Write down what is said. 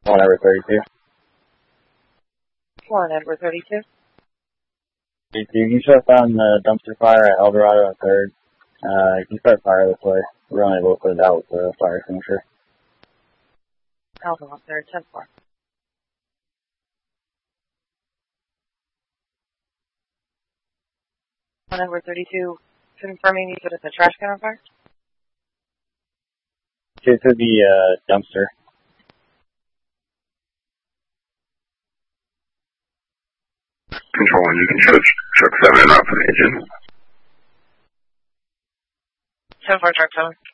1 over 32. 1 over 32. You can shut down the dumpster fire at Eldorado at 3rd. You can start fire this way. We're only able to put it out with the fire extinguisher. Eldorado 3rd, 10-4. One over 32, confirming you put it in the trash can on fire? Get to the dumpster. Control 1, you can show truck 7 and out for the engine. 10-4, truck 7.